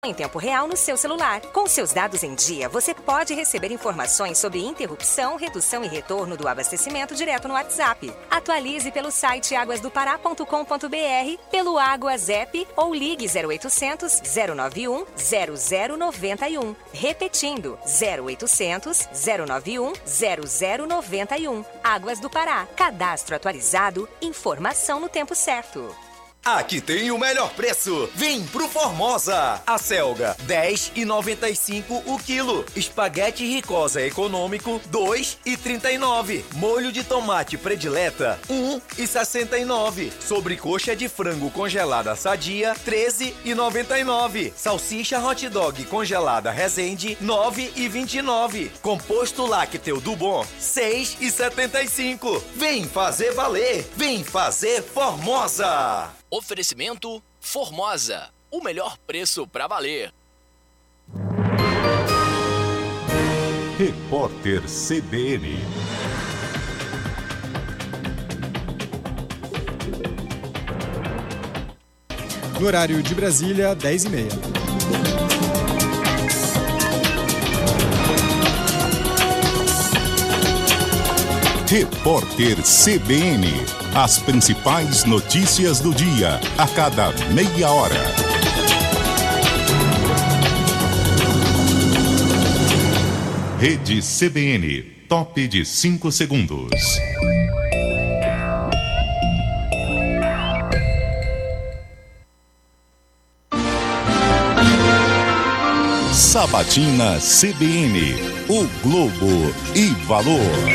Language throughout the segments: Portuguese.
em tempo real no seu celular. Com seus dados em dia, você pode receber informações sobre interrupção, redução e retorno do abastecimento direto no WhatsApp. Atualize pelo site aguasdopará.com.br, pelo Águas App ou ligue 0800 091 0091. Repetindo, 0800 091 0091. Águas do Pará. Cadastro atualizado, informação no tempo certo. Aqui tem o melhor preço. Vem pro Formosa. A selga, R$10,95 o quilo. Espaguete Ricosa econômico, R$2,39. Molho de tomate predileta, R$1,69. Sobrecoxa de frango congelada sadia, R$13,99. Salsicha hot dog congelada Resende, R$9,29. Composto lácteo do Bom, R$6,75. Vem fazer valer. Vem fazer Formosa. Oferecimento Formosa, o melhor preço para valer. Repórter CBN. No horário de Brasília, 10h30. Repórter CBN. As principais notícias do dia, a cada meia hora. Rede CBN, top de 5 segundos. Sabatina CBN, o Globo e Valor.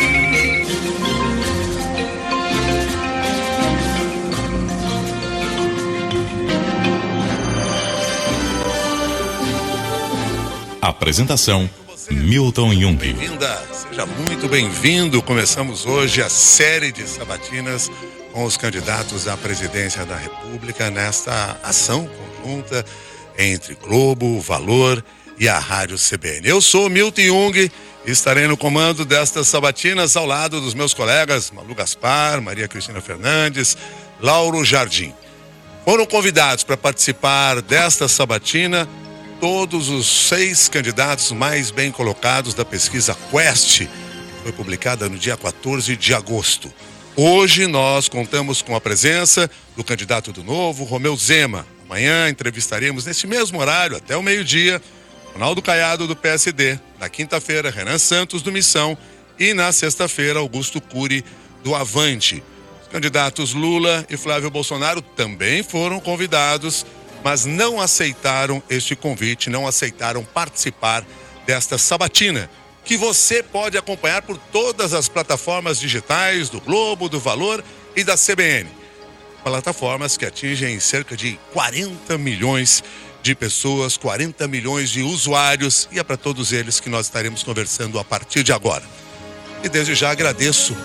Apresentação, Milton Jung. Bem-vinda, seja muito bem-vindo. Começamos hoje a série de sabatinas com os candidatos à presidência da República nesta ação conjunta entre Globo, Valor e a Rádio CBN. Eu sou Milton Jung e estarei no comando destas sabatinas ao lado dos meus colegas Malu Gaspar, Maria Cristina Fernandes, Lauro Jardim. Foram convidados para participar desta sabatina todos os 6 candidatos mais bem colocados da pesquisa Quest, que foi publicada no dia 14 de agosto. Hoje nós contamos com a presença do candidato do Novo, Romeu Zema. Amanhã entrevistaremos nesse mesmo horário, até o meio-dia, Ronaldo Caiado do PSD. Na quinta-feira, Renan Santos do Missão e na sexta-feira, Augusto Cury do Avante. Os candidatos Lula e Flávio Bolsonaro também foram convidados, mas não aceitaram este convite, não aceitaram participar desta sabatina, que você pode acompanhar por todas as plataformas digitais do Globo, do Valor e da CBN. Plataformas que atingem cerca de 40 milhões de pessoas, 40 milhões de usuários, e é para todos eles que nós estaremos conversando a partir de agora. E desde já agradeço,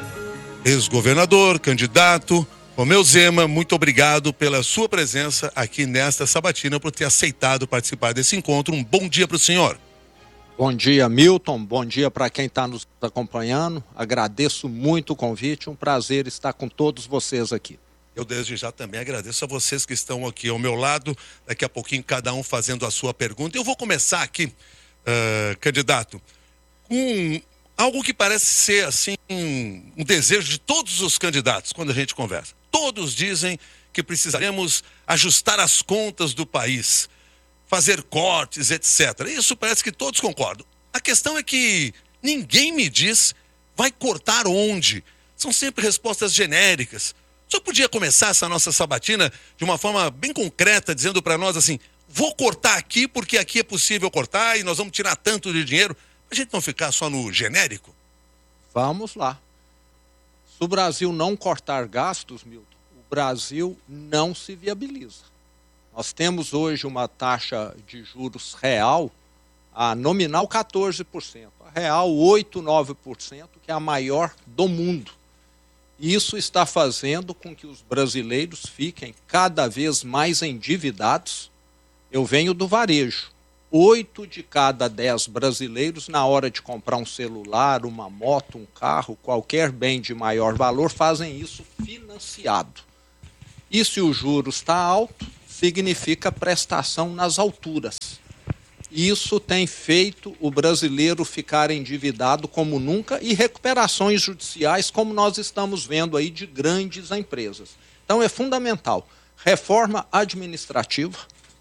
ex-governador, candidato, Romeu Zema, muito obrigado pela sua presença aqui nesta sabatina, por ter aceitado participar desse encontro. Um bom dia para o senhor. Bom dia, Milton. Bom dia para quem está nos acompanhando. Agradeço muito o convite. Um prazer estar com todos vocês aqui. Eu desde já também agradeço a vocês que estão aqui ao meu lado. Daqui a pouquinho cada um fazendo a sua pergunta. Eu vou começar aqui, candidato, com algo que parece ser assim um desejo de todos os candidatos quando a gente conversa. Todos dizem que precisaremos ajustar as contas do país, fazer cortes, etc. Isso parece que todos concordam. A questão é que ninguém me diz vai cortar onde. São sempre respostas genéricas. O senhor podia começar essa nossa sabatina de uma forma bem concreta, dizendo para nós assim, vou cortar aqui porque aqui é possível cortar e nós vamos tirar tanto de dinheiro, para a gente não ficar só no genérico? Vamos lá. Se o Brasil não cortar gastos, Milton, o Brasil não se viabiliza. Nós temos hoje uma taxa de juros real, a nominal 14%, a real 8, 9%, que é a maior do mundo. Isso está fazendo com que os brasileiros fiquem cada vez mais endividados. Eu venho do varejo. 8 de cada 10 brasileiros, na hora de comprar um celular, uma moto, um carro, qualquer bem de maior valor, fazem isso financiado. E se o juro está alto, significa prestação nas alturas. Isso tem feito o brasileiro ficar endividado como nunca e recuperações judiciais como nós estamos vendo aí de grandes empresas. Então é fundamental. Reforma administrativa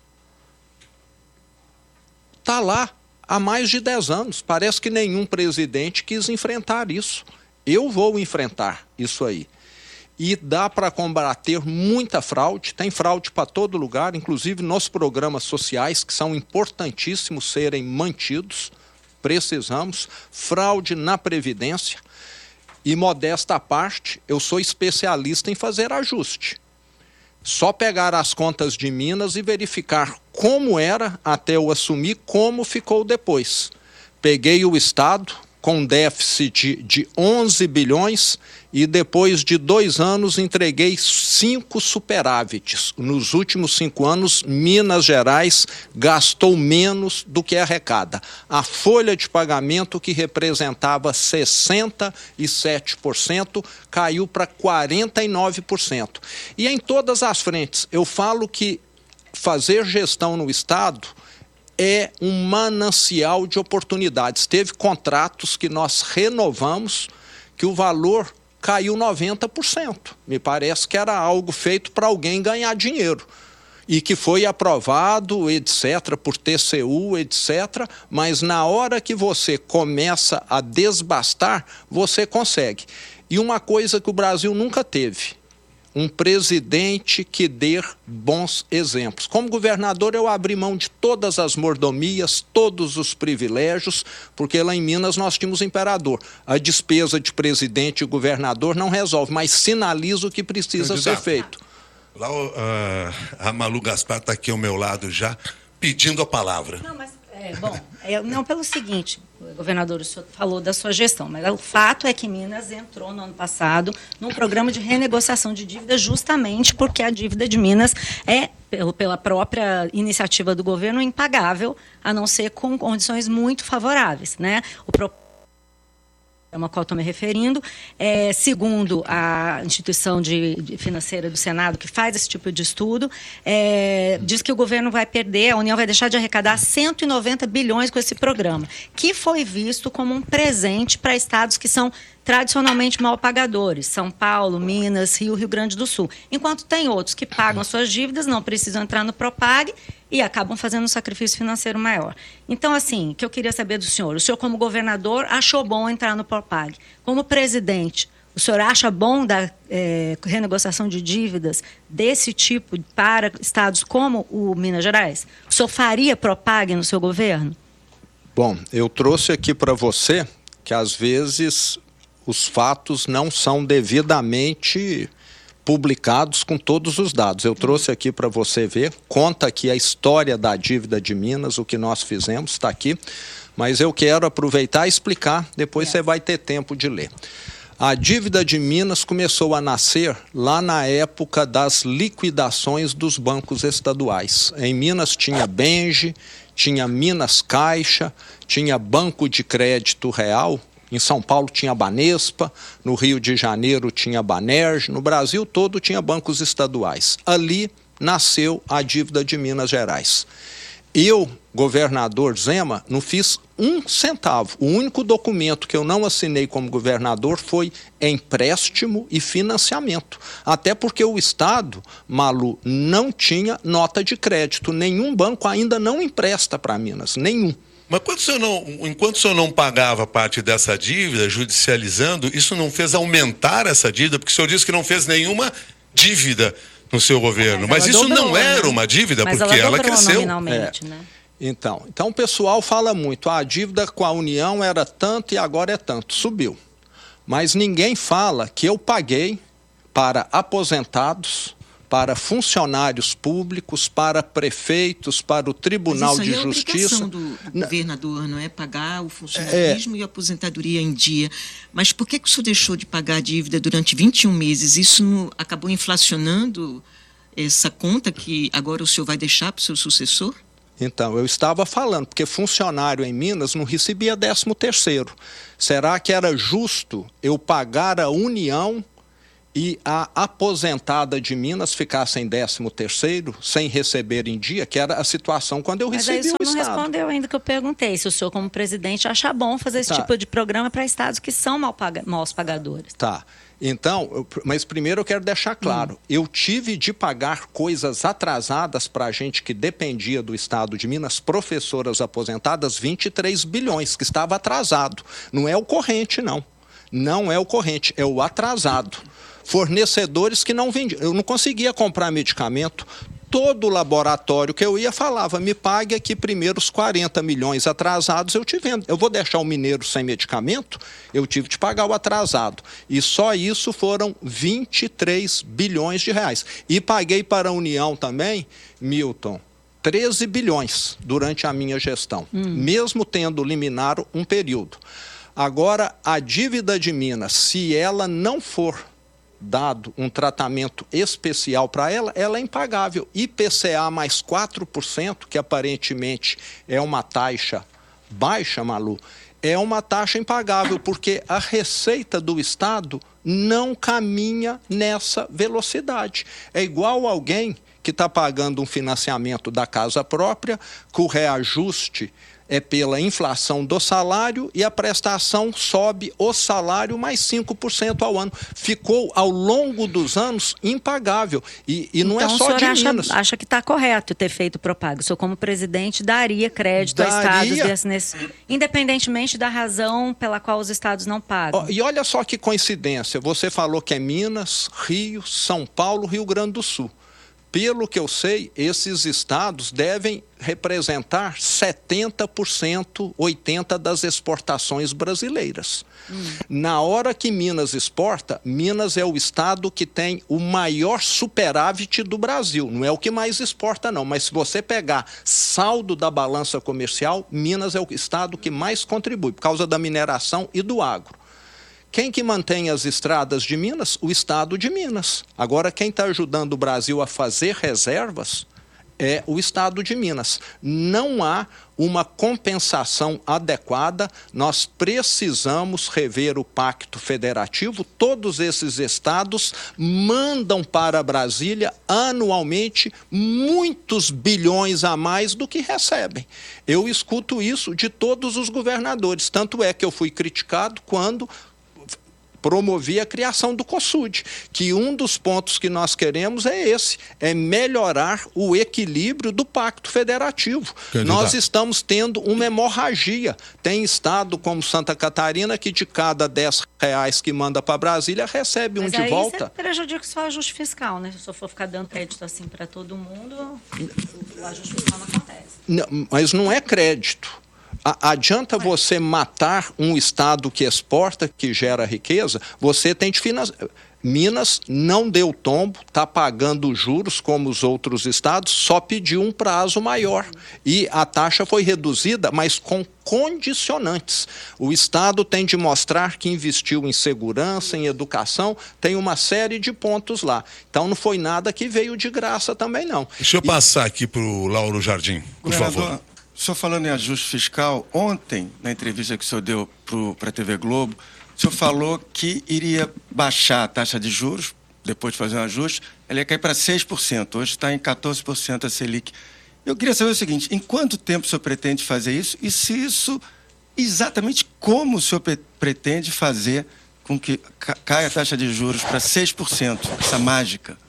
está lá há mais de 10 anos. Parece que nenhum presidente quis enfrentar isso. Eu vou enfrentar isso aí. E dá para combater muita fraude, tem fraude para todo lugar, inclusive nos programas sociais, que são importantíssimos serem mantidos, precisamos, fraude na Previdência, e modesta à parte, eu sou especialista em fazer ajuste. Só pegar as contas de Minas e verificar como era até eu assumir, como ficou depois. Peguei o Estado com déficit de 11 bilhões e depois de 2 anos entreguei 5 superávites. Nos últimos 5 anos, Minas Gerais gastou menos do que arrecada. A folha de pagamento, que representava 67%, caiu para 49%. E em todas as frentes, eu falo que fazer gestão no Estado é um manancial de oportunidades. Teve contratos que nós renovamos que o valor caiu 90%. Me parece que era algo feito para alguém ganhar dinheiro. E que foi aprovado, etc., por TCU, etc., mas na hora que você começa a desbastar, você consegue. E uma coisa que o Brasil nunca teve: um presidente que dê bons exemplos. Como governador, eu abri mão de todas as mordomias, todos os privilégios, porque lá em Minas nós tínhamos imperador. A despesa de presidente e governador não resolve, mas sinaliza o que precisa ser feito. Lá a Malu Gaspar está aqui ao meu lado já, pedindo a palavra. Não, mas, não, pelo seguinte, governador, o senhor falou da sua gestão, mas o fato é que Minas entrou no ano passado num programa de renegociação de dívida justamente porque a dívida de Minas é, pela própria iniciativa do governo, impagável, a não ser com condições muito favoráveis, né? O a qual estou me referindo, segundo a instituição financeira do Senado, que faz esse tipo de estudo, diz que o governo vai perder, a União vai deixar de arrecadar 190 bilhões com esse programa, que foi visto como um presente para estados que são tradicionalmente mal pagadores, São Paulo, Minas, Rio Grande do Sul. Enquanto tem outros que pagam as suas dívidas, não precisam entrar no Propag e acabam fazendo um sacrifício financeiro maior. Então, assim, o que eu queria saber do senhor, o senhor como governador achou bom entrar no Propag. Como presidente, o senhor acha bom da renegociação de dívidas desse tipo para estados como o Minas Gerais? O senhor faria Propag no seu governo? Bom, eu trouxe aqui para você que às vezes os fatos não são devidamente publicados com todos os dados. Eu trouxe aqui para você ver, conta aqui a história da dívida de Minas, o que nós fizemos, está aqui, mas eu quero aproveitar e explicar, depois você vai ter tempo de ler. A dívida de Minas começou a nascer lá na época das liquidações dos bancos estaduais. Em Minas tinha Benge, tinha Minas Caixa, tinha Banco de Crédito Real. Em São Paulo tinha Banespa, no Rio de Janeiro tinha Banerj, no Brasil todo tinha bancos estaduais. Ali nasceu a dívida de Minas Gerais. Eu, governador Zema, não fiz 1 centavo. O único documento que eu não assinei como governador foi empréstimo e financiamento. Até porque o Estado, Malu, não tinha nota de crédito. Nenhum banco ainda não empresta para Minas, nenhum. Mas enquanto o senhor não pagava parte dessa dívida, judicializando, isso não fez aumentar essa dívida? Porque o senhor disse que não fez nenhuma dívida no seu governo. Mas isso dobrou, não era uma dívida, mas porque ela cresceu. Nominalmente, né? Então o pessoal fala muito, a dívida com a União era tanto e agora é tanto, subiu. Mas ninguém fala que eu paguei para aposentados, para funcionários públicos, para prefeitos, para o Tribunal de Justiça. Mas isso é obrigação do governador, não é? Pagar o funcionalismo e a aposentadoria em dia. Mas por que o senhor deixou de pagar a dívida durante 21 meses? Isso acabou inflacionando essa conta que agora o senhor vai deixar para o seu sucessor? Então, eu estava falando, porque funcionário em Minas não recebia 13º. Será que era justo eu pagar a União e a aposentada de Minas ficasse em 13º, sem receber em dia, que era a situação quando eu recebi o Estado. Mas aí o senhor não respondeu ainda que eu perguntei, se o senhor, como presidente, acha bom fazer esse tipo de programa para estados que são maus pagadores. Tá. Então, mas primeiro eu quero deixar claro, eu tive de pagar coisas atrasadas para a gente que dependia do Estado de Minas, professoras aposentadas, 23 bilhões, que estava atrasado. Não é o corrente, não. Não é o corrente, é o atrasado. Fornecedores que não vendiam. Eu não conseguia comprar medicamento. Todo laboratório que eu ia falava, me pague aqui primeiro os 40 milhões atrasados, eu te vendo. Eu vou deixar o mineiro sem medicamento? Eu tive de pagar o atrasado. E só isso foram 23 bilhões de reais. E paguei para a União também, Milton, 13 bilhões durante a minha gestão, mesmo tendo liminar um período. Agora, a dívida de Minas, se ela não for dado um tratamento especial para ela, ela é impagável. IPCA mais 4%, que aparentemente é uma taxa baixa, Malu, é uma taxa impagável, porque a receita do Estado não caminha nessa velocidade. É igual alguém que está pagando um financiamento da casa própria, que o reajuste é pela inflação do salário e a prestação sobe o salário mais 5% ao ano. Ficou, ao longo dos anos, impagável. E não então, é só de Minas. O senhor acha que está correto ter feito Propaga? O senhor, como presidente, daria crédito a estados, independentemente da razão pela qual os estados não pagam? E olha só que coincidência. Você falou que é Minas, Rio, São Paulo, Rio Grande do Sul. Pelo que eu sei, esses estados devem representar 70%, 80% das exportações brasileiras. Na hora que Minas exporta, Minas é o estado que tem o maior superávit do Brasil. Não é o que mais exporta, não. Mas se você pegar saldo da balança comercial, Minas é o estado que mais contribui, por causa da mineração e do agro. Quem que mantém as estradas de Minas? O Estado de Minas. Agora, quem está ajudando o Brasil a fazer reservas é o Estado de Minas. Não há uma compensação adequada, nós precisamos rever o Pacto Federativo. Todos esses estados mandam para Brasília anualmente muitos bilhões a mais do que recebem. Eu escuto isso de todos os governadores, tanto é que eu fui criticado quando promovi a criação do COSUD, que um dos pontos que nós queremos é esse, é melhorar o equilíbrio do Pacto Federativo. Nós estamos tendo uma hemorragia. Tem estado como Santa Catarina que de cada R$10 que manda para Brasília recebe um de volta. Mas aí você prejudica só o ajuste fiscal, né? Se eu for ficar dando crédito assim para todo mundo, o ajuste fiscal não acontece. Não, mas não é crédito. Adianta você matar um estado que exporta, que gera riqueza, você tem de financiar. Minas não deu tombo, está pagando juros como os outros estados, só pediu um prazo maior. E a taxa foi reduzida, mas com condicionantes. O estado tem de mostrar que investiu em segurança, em educação, tem uma série de pontos lá. Então não foi nada que veio de graça também, não. Deixa eu passar aqui para o Lauro Jardim, por favor. O senhor falando em ajuste fiscal, ontem, na entrevista que o senhor deu para a TV Globo, o senhor falou que iria baixar a taxa de juros, depois de fazer um ajuste, ela ia cair para 6%, hoje está em 14% a Selic. Eu queria saber o seguinte, em quanto tempo o senhor pretende fazer isso e se isso, exatamente como o senhor pretende fazer com que caia a taxa de juros para 6%, essa mágica?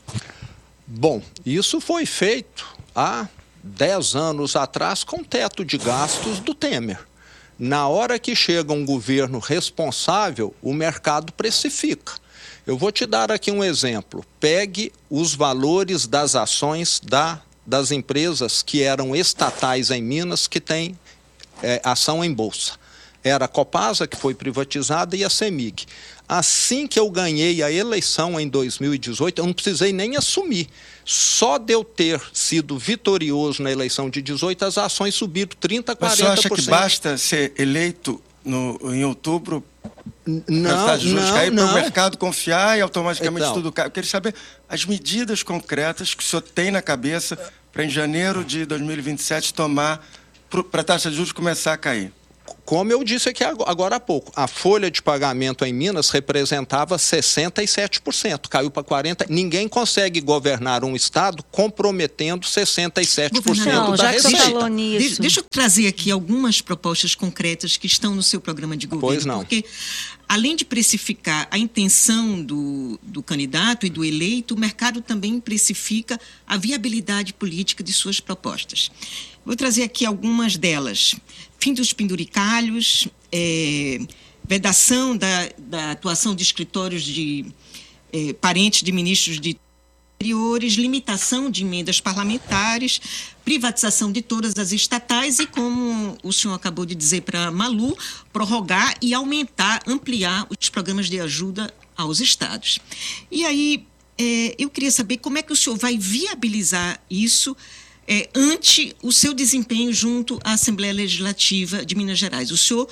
Bom, isso foi feito há 10 anos atrás com teto de gastos do Temer. Na hora que chega um governo responsável, o mercado precifica. Eu vou te dar aqui um exemplo. Pegue os valores das ações das empresas que eram estatais em Minas, que têm ação em bolsa. Era a Copasa, que foi privatizada, e a CEMIG. Assim que eu ganhei a eleição em 2018, eu não precisei nem assumir. Só de eu ter sido vitorioso na eleição de 18, as ações subiram 30%, 40%. Mas você acha que basta ser eleito em outubro não, cair para o mercado confiar e automaticamente então, tudo cai? Eu queria saber as medidas concretas que o senhor tem na cabeça para em janeiro de 2027 tomar, para a taxa de juros começar a cair. Como eu disse aqui agora há pouco, a folha de pagamento em Minas representava 67%, caiu para 40%. Ninguém consegue governar um estado comprometendo 67% da receita. Deixa eu trazer aqui algumas propostas concretas que estão no seu programa de governo. Pois não. Porque, além de precificar a intenção do candidato e do eleito, o mercado também precifica a viabilidade política de suas propostas. Vou trazer aqui algumas delas. Fim dos penduricalhos, vedação da atuação de escritórios de parentes de ministros de interiores, limitação de emendas parlamentares, privatização de todas as estatais e, como o senhor acabou de dizer para Malu, prorrogar e ampliar os programas de ajuda aos estados. E aí, eu queria saber como é que o senhor vai viabilizar isso ante o seu desempenho junto à Assembleia Legislativa de Minas Gerais. O senhor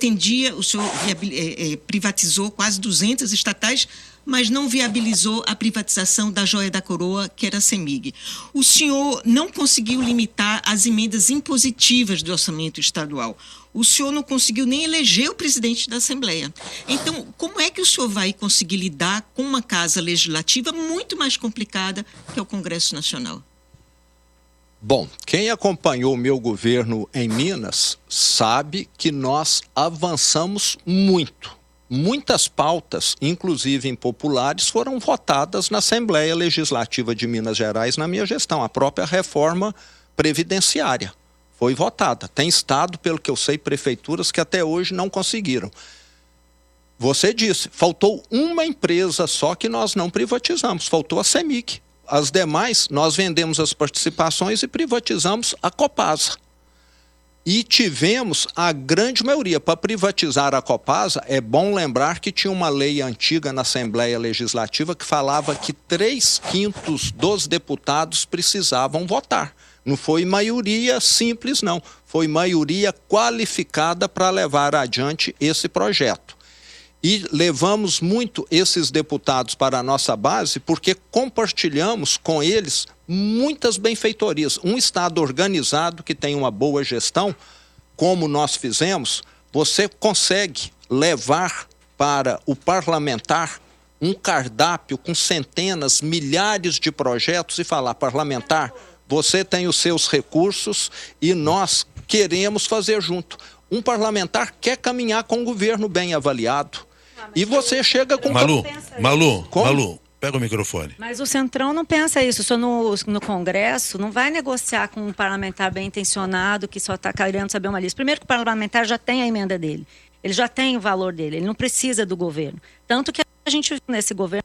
privatizou quase 200 estatais, mas não viabilizou a privatização da joia da coroa, que era a CEMIG. O senhor não conseguiu limitar as emendas impositivas do orçamento estadual. O senhor não conseguiu nem eleger o presidente da Assembleia. Então, como é que o senhor vai conseguir lidar com uma casa legislativa muito mais complicada que é o Congresso Nacional? Bom, quem acompanhou o meu governo em Minas sabe que nós avançamos muito. Muitas pautas, inclusive impopulares, foram votadas na Assembleia Legislativa de Minas Gerais na minha gestão. A própria reforma previdenciária foi votada. Tem estado, pelo que eu sei, prefeituras que até hoje não conseguiram. Você disse, faltou uma empresa só que nós não privatizamos, faltou a CEMIG. As demais, nós vendemos as participações e privatizamos a Copasa. E tivemos a grande maioria. Para privatizar a Copasa, é bom lembrar que tinha uma lei antiga na Assembleia Legislativa que falava que 3/5 dos deputados precisavam votar. Não foi maioria simples, não. Foi maioria qualificada para levar adiante esse projeto. E levamos muito esses deputados para a nossa base porque compartilhamos com eles muitas benfeitorias. Um Estado organizado que tem uma boa gestão, como nós fizemos, você consegue levar para o parlamentar um cardápio com centenas, milhares de projetos e falar, parlamentar, você tem os seus recursos e nós queremos fazer junto. Um parlamentar quer caminhar com um governo bem avaliado. E você chega com... Malu, pega o microfone. Mas o Centrão não pensa isso. O senhor no Congresso não vai negociar com um parlamentar bem intencionado que só está querendo saber uma lista. Primeiro que o parlamentar já tem a emenda dele. Ele já tem o valor dele. Ele não precisa do governo. Tanto que a gente viu nesse governo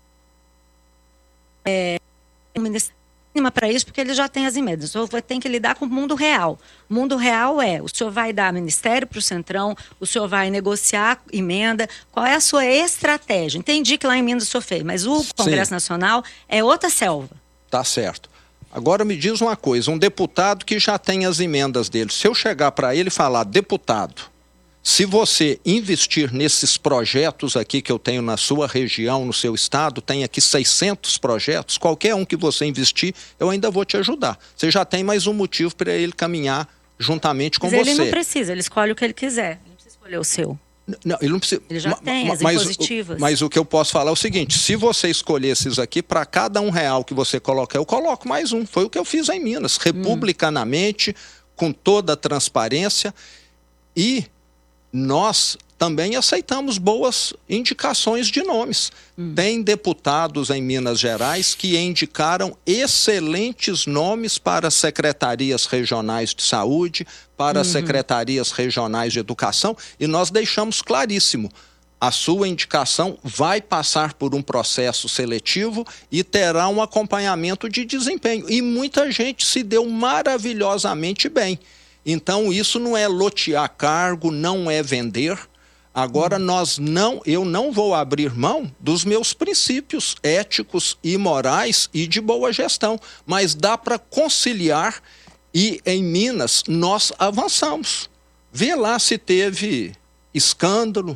o ministério para isso, porque ele já tem as emendas. O senhor tem que lidar com o mundo real. O mundo real o senhor vai dar ministério para o Centrão, o senhor vai negociar emenda. Qual é a sua estratégia? Entendi que lá em Minas o senhor fez, mas o Congresso Nacional é outra selva. Tá certo. Agora me diz uma coisa, um deputado que já tem as emendas dele, se eu chegar para ele e falar, deputado, se você investir nesses projetos aqui que eu tenho na sua região, no seu estado, tem aqui 600 projetos, qualquer um que você investir, eu ainda vou te ajudar. Você já tem mais um motivo para ele caminhar juntamente com você. Mas ele não precisa, ele escolhe o que ele quiser, ele não precisa escolher o seu. Não, ele não precisa. Ele já tem as impositivas. Mas o que eu posso falar é o seguinte, se você escolher esses aqui, para cada R$1 que você coloca, eu coloco mais um. Foi o que eu fiz em Minas, republicanamente, com toda a transparência e... nós também aceitamos boas indicações de nomes. Tem deputados em Minas Gerais que indicaram excelentes nomes para secretarias regionais de saúde, para secretarias regionais de educação, e nós deixamos claríssimo, a sua indicação vai passar por um processo seletivo e terá um acompanhamento de desempenho. E muita gente se deu maravilhosamente bem. Então, isso não é lotear cargo, não é vender. Agora, eu não vou abrir mão dos meus princípios éticos e morais e de boa gestão. Mas dá para conciliar e, em Minas, nós avançamos. Vê lá se teve escândalo,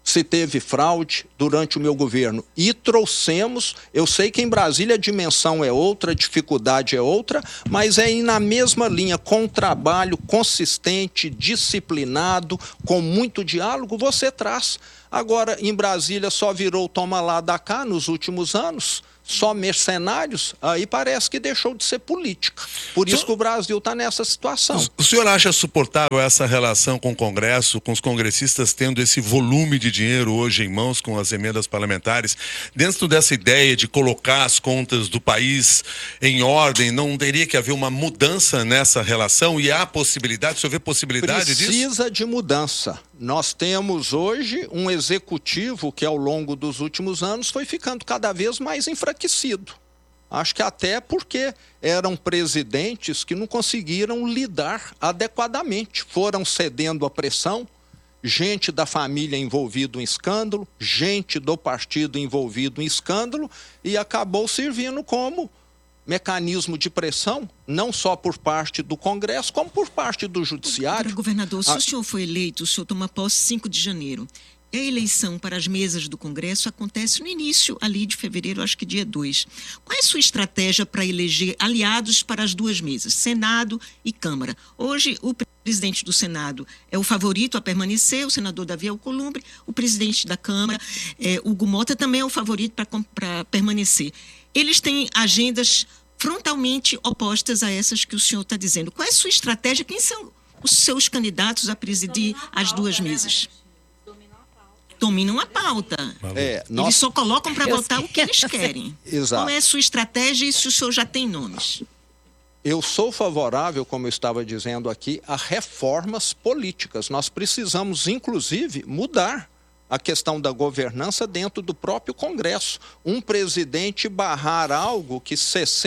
se teve fraude durante o meu governo. E trouxemos, eu sei que em Brasília a dimensão é outra, a dificuldade é outra, mas é ir na mesma linha, com um trabalho consistente, disciplinado, com muito diálogo, você traz. Agora, em Brasília só virou toma lá da cá nos últimos anos, só mercenários, aí parece que deixou de ser política. Por isso que o Brasil está nessa situação. O senhor acha suportável essa relação com o Congresso, com os congressistas tendo esse volume de dinheiro hoje em mãos com as emendas parlamentares? Dentro dessa ideia de colocar as contas do país em ordem, não teria que haver uma mudança nessa relação? E há possibilidade, o senhor vê possibilidade disso? Precisa de mudança. Nós temos hoje um executivo que ao longo dos últimos anos foi ficando cada vez mais enfraquecido. Acho que até porque eram presidentes que não conseguiram lidar adequadamente. Foram cedendo à pressão, gente da família envolvida em escândalo, gente do partido envolvido em escândalo, e acabou servindo como mecanismo de pressão, não só por parte do Congresso, como por parte do Judiciário. Governador, se o senhor foi eleito, o senhor toma posse 5 de janeiro. E a eleição para as mesas do Congresso acontece no início, ali de fevereiro, acho que dia 2. Qual é a sua estratégia para eleger aliados para as duas mesas, Senado e Câmara? Hoje, o presidente do Senado é o favorito a permanecer, o senador Davi Alcolumbre, o presidente da Câmara, Hugo Mota, também é o favorito para permanecer. Eles têm agendas frontalmente opostas a essas que o senhor está dizendo. Qual é a sua estratégia? Quem são os seus candidatos a presidir as duas mesas? Dominam a pauta. Eles só colocam para votar o que eles querem. Exato. Qual é a sua estratégia e se o senhor já tem nomes? Eu sou favorável, como eu estava dizendo aqui, a reformas políticas. Nós precisamos, inclusive, mudar a questão da governança dentro do próprio Congresso. Um presidente barrar algo que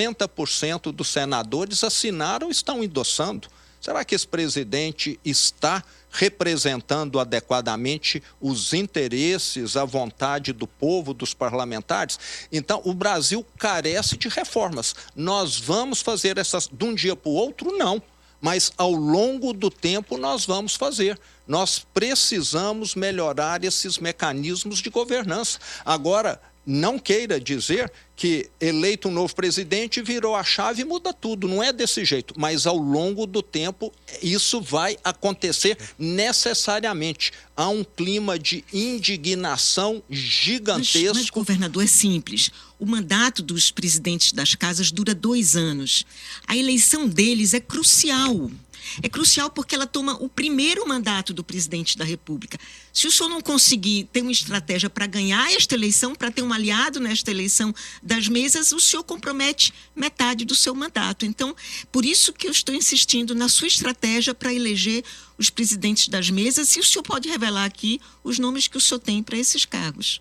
60% dos senadores assinaram e estão endossando. Será que esse presidente está representando adequadamente os interesses, a vontade do povo, dos parlamentares? Então, o Brasil carece de reformas. Nós vamos fazer essas de um dia para o outro? Não. Mas, ao longo do tempo, nós vamos fazer. Nós precisamos melhorar esses mecanismos de governança. Agora, não queira dizer que eleito um novo presidente virou a chave e muda tudo. Não é desse jeito. Mas, ao longo do tempo, isso vai acontecer necessariamente. Há um clima de indignação gigantesco. Mas, governador, é simples. O mandato dos presidentes das casas dura 2 anos. A eleição deles é crucial. É crucial porque ela toma o primeiro mandato do presidente da República. Se o senhor não conseguir ter uma estratégia para ganhar esta eleição, para ter um aliado nesta eleição das mesas, o senhor compromete metade do seu mandato. Então, por isso que eu estou insistindo na sua estratégia para eleger os presidentes das mesas, e o senhor pode revelar aqui os nomes que o senhor tem para esses cargos.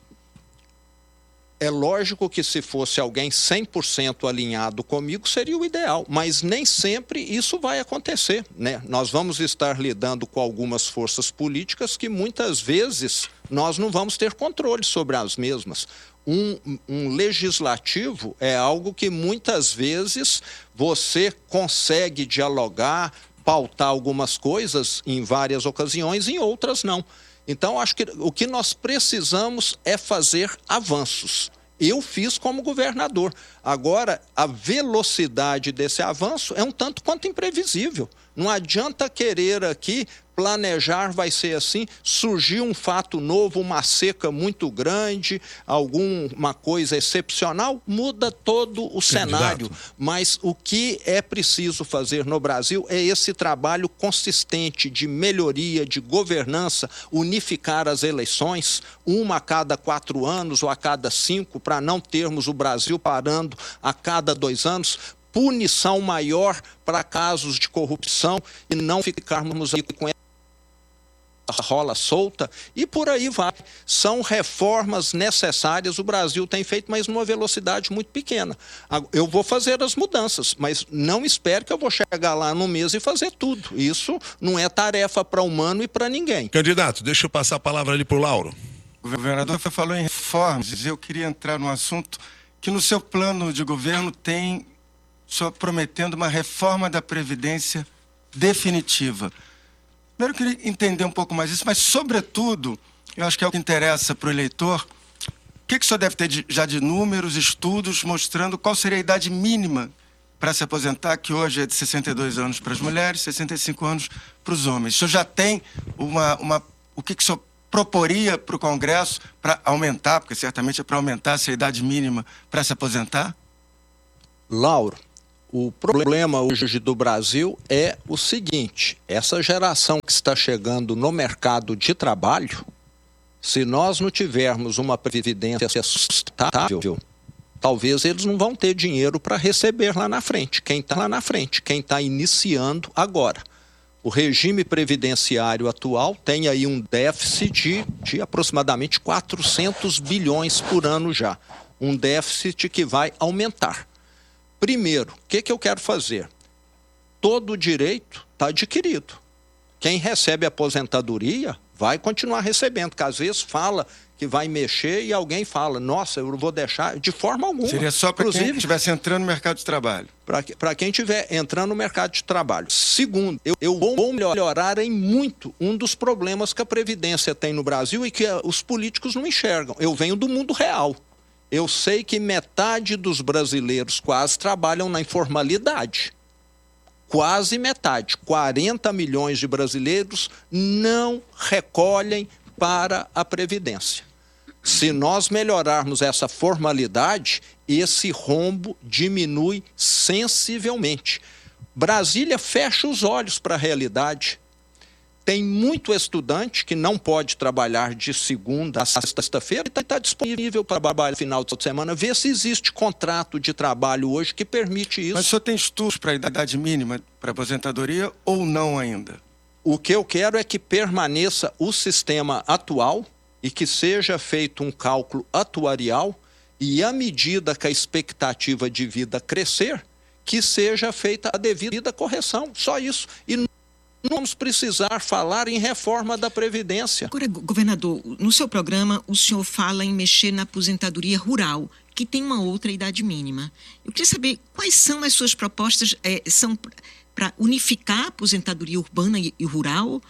É lógico que se fosse alguém 100% alinhado comigo, seria o ideal, mas nem sempre isso vai acontecer, né? Nós vamos estar lidando com algumas forças políticas que muitas vezes nós não vamos ter controle sobre as mesmas. Um legislativo é algo que muitas vezes você consegue dialogar, pautar algumas coisas em várias ocasiões, em outras não. Então, acho que o que nós precisamos é fazer avanços. Eu fiz como governador. Agora, a velocidade desse avanço é um tanto quanto imprevisível. Não adianta querer aqui planejar, vai ser assim, surgir um fato novo, uma seca muito grande, alguma coisa excepcional, muda todo o cenário. Mas o que é preciso fazer no Brasil é esse trabalho consistente de melhoria, de governança, unificar as eleições, uma a cada 4 anos ou a cada 5, para não termos o Brasil parando a cada 2 anos, punição maior para casos de corrupção e não ficarmos aí com essa rola solta e por aí vai. São reformas necessárias, o Brasil tem feito, mas numa velocidade muito pequena. Eu vou fazer as mudanças, mas não espere que eu vou chegar lá no mês e fazer tudo. Isso não é tarefa para humano e para ninguém. Candidato, deixa eu passar a palavra ali para o Lauro. O governador falou em reformas, eu queria entrar num assunto que no seu plano de governo tem só prometendo uma reforma da Previdência definitiva. Primeiro eu queria entender um pouco mais isso, mas sobretudo eu acho que é o que interessa para o eleitor. O que o senhor deve ter já de números, estudos, mostrando qual seria a idade mínima para se aposentar, que hoje é de 62 anos para as mulheres, 65 anos para os homens? O senhor já tem o que o senhor proporia para o Congresso para aumentar, porque certamente é para aumentar essa idade mínima para se aposentar? Lauro, o problema hoje do Brasil é o seguinte: essa geração que está chegando no mercado de trabalho, se nós não tivermos uma previdência sustentável, talvez eles não vão ter dinheiro para receber lá na frente. Quem está lá na frente, quem está iniciando agora. O regime previdenciário atual tem aí um déficit de aproximadamente 400 bilhões por ano já. Um déficit que vai aumentar. Primeiro, o que eu quero fazer? Todo o direito está adquirido. Quem recebe aposentadoria vai continuar recebendo, porque às vezes fala que vai mexer e alguém fala, nossa, eu vou deixar, de forma alguma. Seria só para quem estivesse entrando no mercado de trabalho? Para quem estiver entrando no mercado de trabalho. Segundo, eu vou melhorar em muito um dos problemas que a Previdência tem no Brasil e que os políticos não enxergam. Eu venho do mundo real. Eu sei que metade dos brasileiros quase trabalham na informalidade. Quase metade, 40 milhões de brasileiros não recolhem para a Previdência. Se nós melhorarmos essa formalidade, esse rombo diminui sensivelmente. Brasília fecha os olhos para a realidade. Tem muito estudante que não pode trabalhar de segunda a sexta-feira e está disponível para trabalhar no final de semana. Vê se existe contrato de trabalho hoje que permite isso. Mas o senhor tem estudos para a idade mínima para aposentadoria ou não ainda? O que eu quero é que permaneça o sistema atual e que seja feito um cálculo atuarial e, à medida que a expectativa de vida crescer, que seja feita a devida correção. Só isso. E não vamos precisar falar em reforma da Previdência. Agora, governador, no seu programa o senhor fala em mexer na aposentadoria rural, que tem uma outra idade mínima. Eu queria saber quais são as suas propostas, são para unificar a aposentadoria urbana e rural.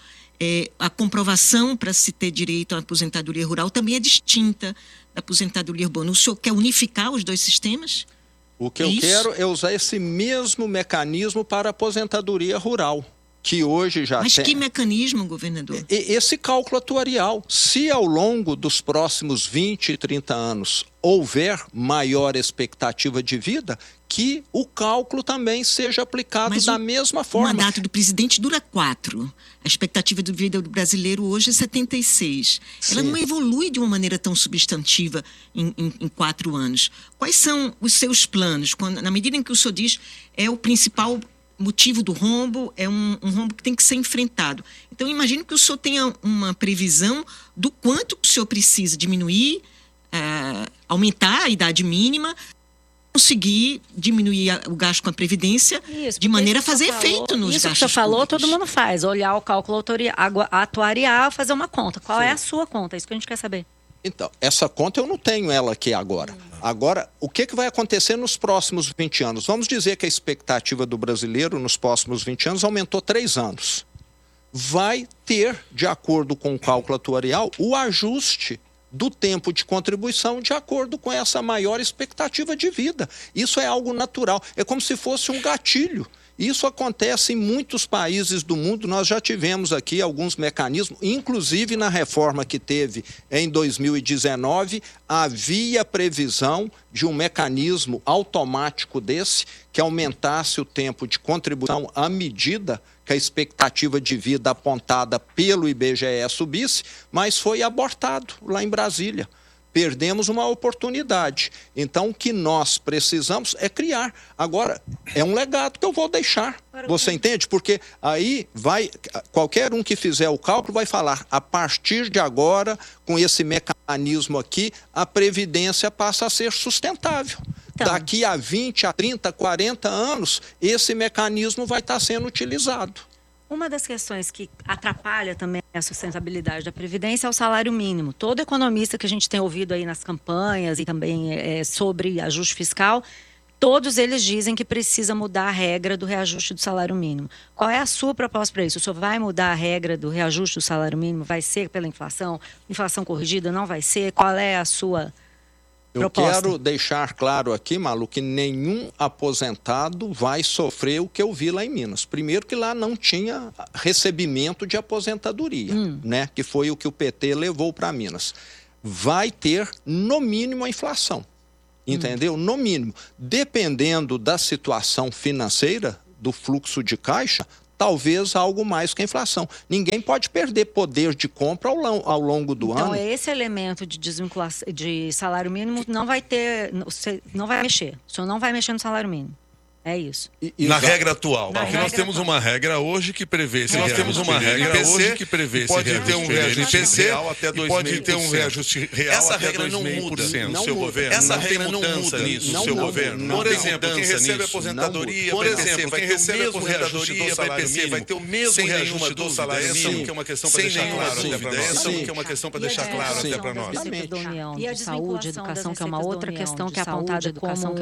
A comprovação para se ter direito à aposentadoria rural também é distinta da aposentadoria urbana. O senhor quer unificar os dois sistemas? O que eu quero é usar esse mesmo mecanismo para a aposentadoria rural, que hoje já tem. Mas que mecanismo, governador? Esse cálculo atuarial. Se ao longo dos próximos 20 e 30 anos houver maior expectativa de vida, que o cálculo também seja aplicado da mesma forma. O mandato do presidente dura 4. A expectativa de vida do brasileiro hoje é 76. Sim. Ela não evolui de uma maneira tão substantiva em 4 anos. Quais são os seus planos? Na medida em que o senhor diz é o principal motivo do rombo, é um rombo que tem que ser enfrentado. Então, imagino que o senhor tenha uma previsão do quanto o senhor precisa diminuir, aumentar a idade mínima, conseguir diminuir o gasto com a Previdência, de maneira a fazer efeito nos gastos. Isso que o senhor falou, todo mundo faz. Olhar o cálculo atuarial, fazer uma conta. Qual é a sua conta? É isso que a gente quer saber. Então, essa conta eu não tenho ela aqui agora. Agora, o que vai acontecer nos próximos 20 anos? Vamos dizer que a expectativa do brasileiro nos próximos 20 anos aumentou 3 anos. Vai ter, de acordo com o cálculo atuarial, o ajuste do tempo de contribuição de acordo com essa maior expectativa de vida. Isso é algo natural. É como se fosse um gatilho. Isso acontece em muitos países do mundo. Nós já tivemos aqui alguns mecanismos, inclusive na reforma que teve em 2019, havia previsão de um mecanismo automático desse que aumentasse o tempo de contribuição à medida que a expectativa de vida apontada pelo IBGE subisse, mas foi abortado lá em Brasília. Perdemos uma oportunidade. Então, o que nós precisamos é criar. Agora, é um legado que eu vou deixar. Você entende? Porque aí qualquer um que fizer o cálculo vai falar, a partir de agora, com esse mecanismo aqui, a Previdência passa a ser sustentável. Então, daqui a 20, a 30, 40 anos, esse mecanismo vai estar sendo utilizado. Uma das questões que atrapalha também a sustentabilidade da Previdência é o salário mínimo. Todo economista que a gente tem ouvido aí nas campanhas e também sobre ajuste fiscal todos eles dizem que precisa mudar a regra do reajuste do salário mínimo. Qual é a sua proposta para isso? O senhor vai mudar a regra do reajuste do salário mínimo? Vai ser pela inflação? Inflação corrigida não vai ser? Qual é a sua proposta? Eu quero deixar claro aqui, Malu, que nenhum aposentado vai sofrer o que eu vi lá em Minas. Primeiro que lá não tinha recebimento de aposentadoria, né? Que foi o que o PT levou para Minas. Vai ter, no mínimo, a inflação. Entendeu? No mínimo. Dependendo da situação financeira, do fluxo de caixa, talvez algo mais que a inflação. Ninguém pode perder poder de compra ao longo do ano. Então, esse elemento de desvinculação de salário mínimo não vai ter, não vai mexer. O senhor não vai mexer no salário mínimo. É isso. Na regra atual. Porque nós temos uma regra hoje que prevê esse reajuste. Nós temos uma regra hoje que prevê esse pode ter um reajuste real até 2,5%. Pode ter um reajuste real essa até regra não muda no seu governo. Essa regra não muda nisso no seu governo. Por exemplo, quem recebe aposentadoria, por exemplo, quem recebe aposentadoria, BPC, vai ter o mesmo reajuste do salário mínimo, que é uma questão para deixar claro até para nós. Essa que é uma questão para deixar claro até para nós. E a saúde, educação, que é uma outra questão que é apontada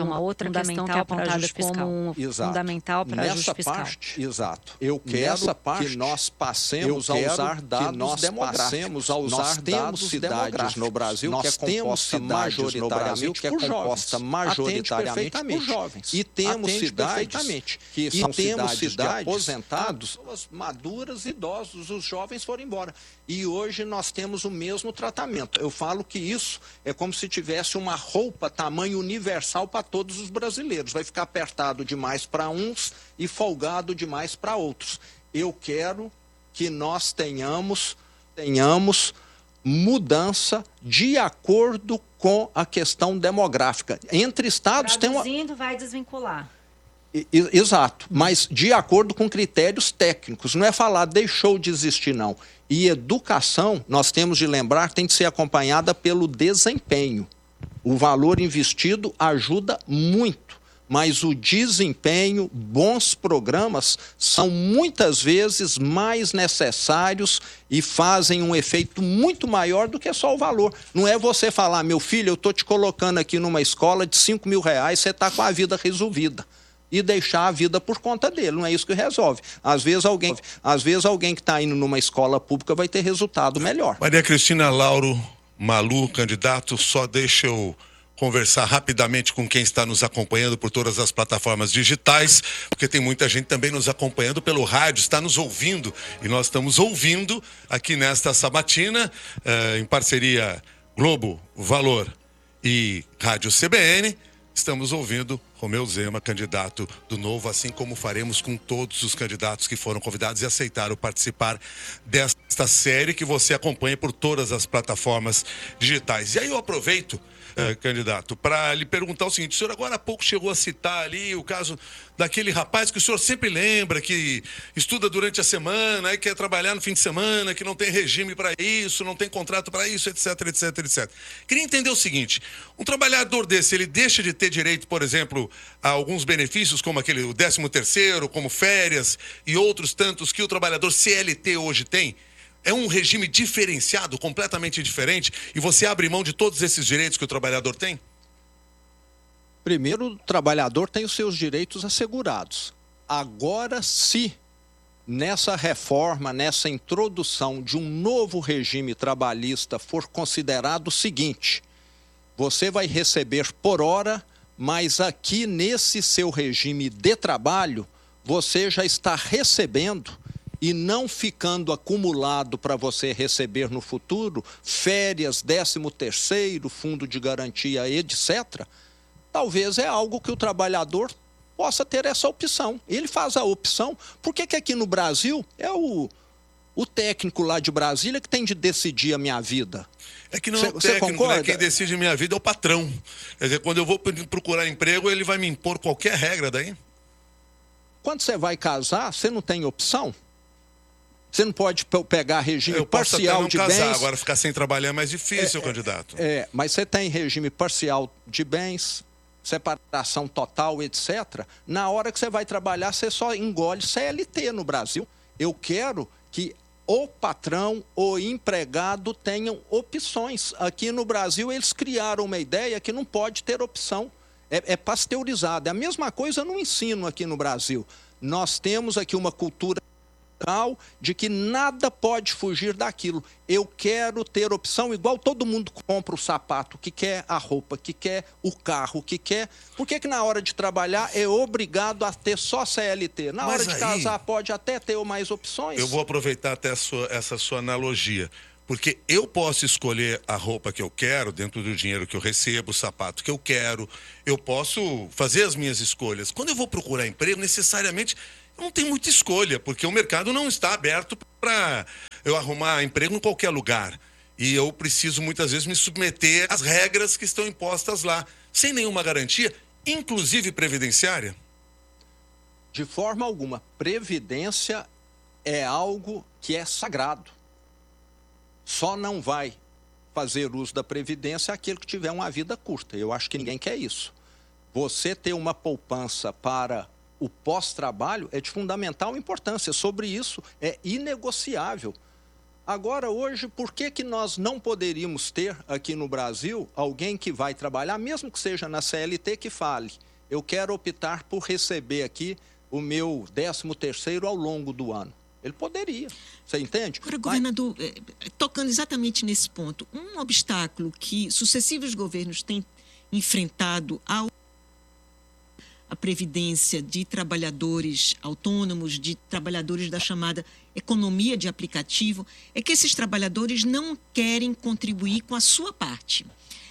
como fundamental para ajuste fiscal. Parte, exato. Eu quero que nós passemos a usar dados demográficos. Nós temos cidades no Brasil que é composta majoritariamente por jovens. E temos cidades que são cidades de aposentados, pessoas maduras, idosos, os jovens foram embora. E hoje nós temos o mesmo tratamento. Eu falo que isso é como se tivesse uma roupa tamanho universal para todos os brasileiros. Vai ficar apertado demais para uns e folgado demais para outros. Eu quero que nós tenhamos mudança de acordo com a questão demográfica. Entre estados Traduzindo, vai desvincular. Exato, mas de acordo com critérios técnicos. Não é falar deixou de existir, não. E educação, nós temos de lembrar, tem de ser acompanhada pelo desempenho. O valor investido ajuda muito, mas o desempenho, bons programas, são muitas vezes mais necessários e fazem um efeito muito maior do que só o valor. Não é você falar, meu filho, eu estou te colocando aqui numa escola de R$5.000, você está com a vida resolvida. E deixar a vida por conta dele, não é isso que resolve. Às vezes alguém que está indo numa escola pública vai ter resultado melhor. Maria Cristina Lauro, Malu, candidato, só deixa eu conversar rapidamente com quem está nos acompanhando por todas as plataformas digitais, porque tem muita gente também nos acompanhando pelo rádio, está nos ouvindo, e nós estamos ouvindo aqui nesta sabatina, em parceria Globo, Valor e Rádio CBN, estamos ouvindo Romeu Zema, candidato do Novo, assim como faremos com todos os candidatos que foram convidados e aceitaram participar desta série que você acompanha por todas as plataformas digitais. E aí eu aproveito, candidato, para lhe perguntar o seguinte: o senhor agora há pouco chegou a citar ali o caso daquele rapaz que o senhor sempre lembra, que estuda durante a semana e quer trabalhar no fim de semana, que não tem regime para isso, não tem contrato para isso, etc, etc, etc. Queria entender o seguinte: um trabalhador desse, ele deixa de ter direito, por exemplo, a alguns benefícios, como aquele, o 13º, como férias e outros tantos que o trabalhador CLT hoje tem? É um regime diferenciado, completamente diferente, e você abre mão de todos esses direitos que o trabalhador tem? Primeiro, o trabalhador tem os seus direitos assegurados. Agora, se nessa reforma, nessa introdução de um novo regime trabalhista for considerado o seguinte: você vai receber por hora, mas aqui nesse seu regime de trabalho, você já está recebendo e não ficando acumulado para você receber no futuro férias, 13º, fundo de garantia, etc., talvez é algo que o trabalhador possa ter essa opção. Ele faz a opção. Por que aqui no Brasil é o técnico lá de Brasília que tem de decidir a minha vida? É que não é o técnico, né? Quem decide a minha vida é o patrão. Quer dizer, quando eu vou procurar emprego, ele vai me impor qualquer regra daí? Quando você vai casar, você não tem opção? Você não pode pegar regime parcial de bens. Eu posso até não casar, agora ficar sem trabalhar é mais difícil, candidato. Mas você tem regime parcial de bens, separação total, etc. Na hora que você vai trabalhar, você só engole CLT no Brasil. Eu quero que o patrão, o empregado tenham opções. Aqui no Brasil, eles criaram uma ideia que não pode ter opção. é pasteurizado. É a mesma coisa no ensino aqui no Brasil. Nós temos aqui uma cultura de que nada pode fugir daquilo. Eu quero ter opção igual todo mundo compra o sapato, que quer a roupa, que quer o carro, que quer... Por que na hora de trabalhar é obrigado a ter só CLT? Na hora de casar pode até ter mais opções? Eu vou aproveitar até essa sua analogia. Porque eu posso escolher a roupa que eu quero, dentro do dinheiro que eu recebo, o sapato que eu quero, eu posso fazer as minhas escolhas. Quando eu vou procurar emprego, necessariamente eu não tenho muita escolha, porque o mercado não está aberto para eu arrumar emprego em qualquer lugar. E eu preciso muitas vezes me submeter às regras que estão impostas lá, sem nenhuma garantia, inclusive previdenciária. De forma alguma. Previdência é algo que é sagrado. Só não vai fazer uso da Previdência aquele que tiver uma vida curta. Eu acho que ninguém quer isso. Você ter uma poupança para o pós-trabalho é de fundamental importância. Sobre isso, é inegociável. Agora, hoje, por que nós não poderíamos ter aqui no Brasil alguém que vai trabalhar, mesmo que seja na CLT, que fale: eu quero optar por receber aqui o meu 13º ao longo do ano? Ele poderia, você entende? Agora, governador, tocando exatamente nesse ponto, um obstáculo que sucessivos governos têm enfrentado a previdência de trabalhadores autônomos, de trabalhadores da chamada economia de aplicativo, é que esses trabalhadores não querem contribuir com a sua parte.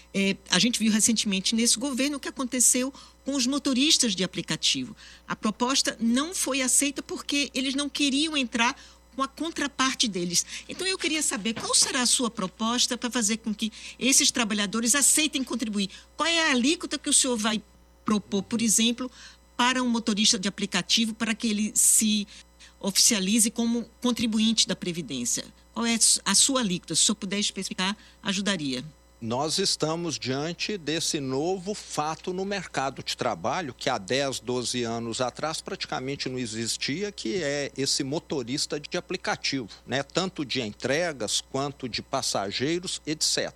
A gente viu recentemente nesse governo o que aconteceu com os motoristas de aplicativo. A proposta não foi aceita porque eles não queriam entrar com a contraparte deles. Então, eu queria saber qual será a sua proposta para fazer com que esses trabalhadores aceitem contribuir. Qual é a alíquota que o senhor vai propor, por exemplo, para um motorista de aplicativo para que ele se oficialize como contribuinte da Previdência? Qual é a sua alíquota? Se o senhor puder especificar, ajudaria. Nós estamos diante desse novo fato no mercado de trabalho que há 10, 12 anos atrás praticamente não existia, que é esse motorista de aplicativo, né? Tanto de entregas quanto de passageiros, etc.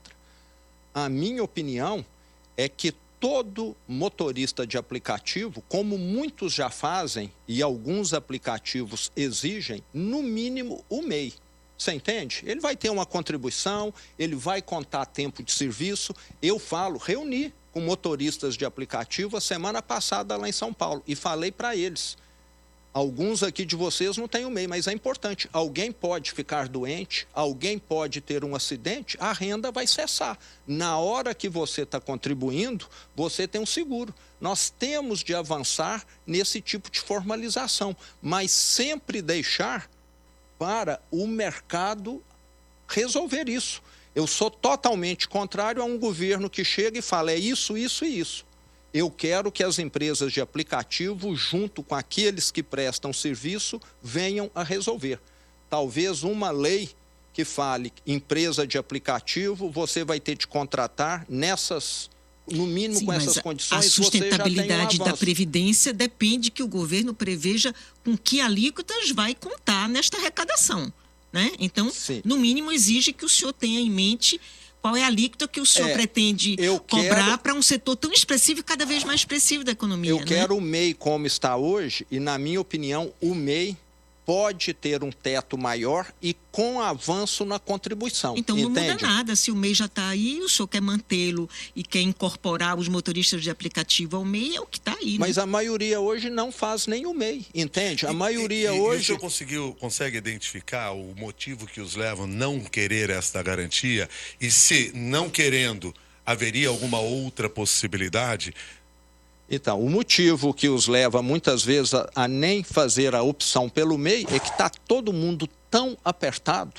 A minha opinião é que todo motorista de aplicativo, como muitos já fazem e alguns aplicativos exigem, no mínimo o MEI. Você entende? Ele vai ter uma contribuição, ele vai contar tempo de serviço. Eu reuni com motoristas de aplicativo a semana passada lá em São Paulo e falei para eles: alguns aqui de vocês não têm o MEI, mas é importante. Alguém pode ficar doente, alguém pode ter um acidente, a renda vai cessar. Na hora que você está contribuindo, você tem um seguro. Nós temos de avançar nesse tipo de formalização, mas sempre deixar para o mercado resolver isso. Eu sou totalmente contrário a um governo que chega e fala: é isso, isso e isso. Eu quero que as empresas de aplicativo, junto com aqueles que prestam serviço, venham a resolver. Talvez uma lei que fale: empresa de aplicativo, você vai ter de contratar nessas, no mínimo. Sim, com essas condições. A sustentabilidade da Previdência depende que o governo preveja com que alíquotas vai contar nesta arrecadação, né? Então, sim, no mínimo exige que o senhor tenha em mente qual é a alíquota que o senhor pretende cobrar para um setor tão expressivo e cada vez mais expressivo da economia. Eu quero o MEI como está hoje e, na minha opinião, o MEI pode ter um teto maior e com avanço na contribuição. Então não muda nada. Se o MEI já está aí, o senhor quer mantê-lo e quer incorporar os motoristas de aplicativo ao MEI, é o que está aí. Mas a maioria hoje não faz nem o MEI, entende? A maioria hoje... E o senhor consegue identificar o motivo que os leva a não querer esta garantia? E se não querendo, haveria alguma outra possibilidade? Então, o motivo que os leva muitas vezes a nem fazer a opção pelo MEI é que está todo mundo tão apertado,